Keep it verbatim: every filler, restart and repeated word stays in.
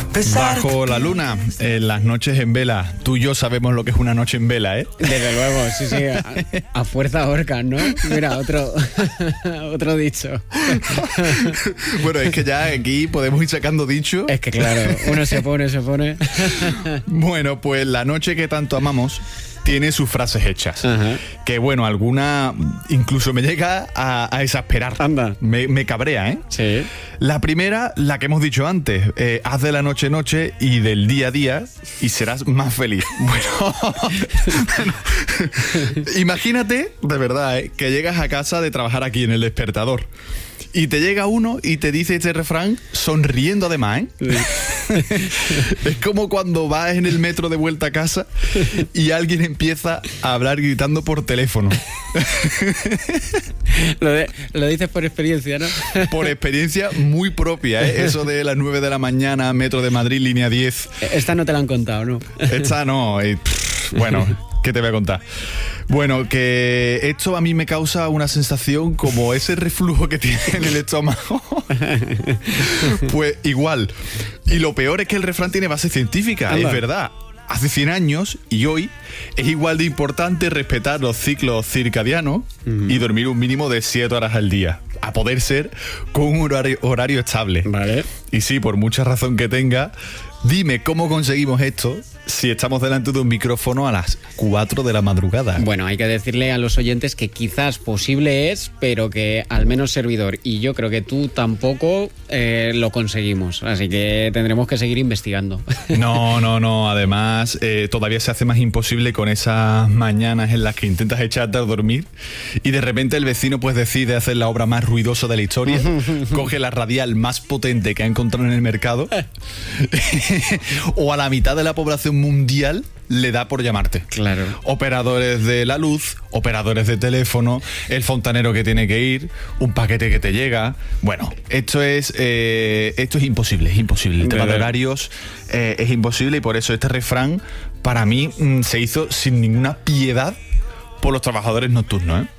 Bajo la luna, en las noches en vela. Tú y yo sabemos lo que es una noche en vela, ¿eh? Desde luego, sí, sí. A, a fuerza ahorcas, ¿no? Mira, otro, otro dicho. Bueno, es que ya aquí podemos ir sacando dichos. Es que claro, uno se pone, se pone. Bueno, pues la noche que tanto amamos tiene sus frases hechas. Ajá. Que bueno, alguna incluso me llega a, a exasperar. Anda. Me, me cabrea, ¿eh? Sí. La primera, la que hemos dicho antes, eh, haz de la noche noche y del día a día y serás más feliz. Bueno, bueno, imagínate, de verdad, ¿eh? Que llegas a casa de trabajar aquí en El Despertador y te llega uno y te dice este refrán sonriendo además, ¿eh? Sí. Es como cuando vas en el metro de vuelta a casa y alguien empieza a hablar gritando por teléfono. Lo, de, lo dices por experiencia, ¿no? Por experiencia muy propia, ¿eh? Eso de las nueve de la mañana, metro de Madrid, línea diez. Esta no te la han contado, ¿no? Esta no. Y, pff, bueno, ¿qué te voy a contar? Bueno, que esto a mí me causa una sensación como ese reflujo que tiene en el estómago. Pues igual. Y lo peor es que el refrán tiene base científica, Anda. es verdad. Hace cien años y hoy es igual de importante respetar los ciclos circadianos uh-huh. y dormir un mínimo de siete horas al día, a poder ser con un horario, horario estable. Vale. Y sí, por mucha razón que tenga, dime cómo conseguimos esto si estamos delante de un micrófono a las cuatro de la madrugada. Bueno, hay que decirle a los oyentes que quizás posible es, pero que al menos servidor y yo creo que tú tampoco eh, lo conseguimos. Así que tendremos que seguir investigando. No, no, no. Además, eh, todavía se hace más imposible con esas mañanas en las que intentas echarte a dormir y de repente el vecino pues decide hacer la obra más ruidosa de la historia, coge la radial más potente que ha encontrado en el mercado o a la mitad de la población mundial le da por llamarte. Claro. Operadores de la luz, operadores de teléfono, el fontanero que tiene que ir, un paquete que te llega. Bueno, esto es eh, esto es imposible, es imposible. El tema de horarios eh, es imposible y por eso este refrán para mí mm, se hizo sin ninguna piedad por los trabajadores nocturnos, ¿eh?